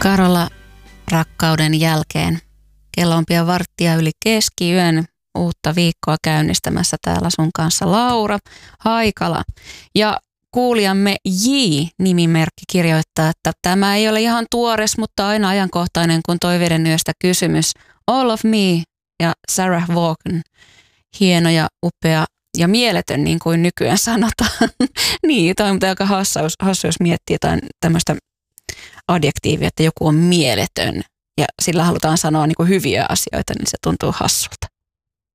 Karola, rakkauden jälkeen. Kello on pian varttia yli keskiyön. Uutta viikkoa käynnistämässä täällä sun kanssa Laura Haikala. Ja kuulijamme J-nimimerkki kirjoittaa, että tämä ei ole ihan tuores, mutta aina ajankohtainen, kun Toiveiden yöstä kysymys. All of Me ja Sarah Vaughan. Hieno ja upea ja mieletön, niin kuin nykyään sanotaan. Niin, tämä on aika hassu, jos miettii jotain tämmöistä adjektiivia, että joku on mieletön ja sillä halutaan sanoa niin kuin hyviä asioita, niin se tuntuu hassulta.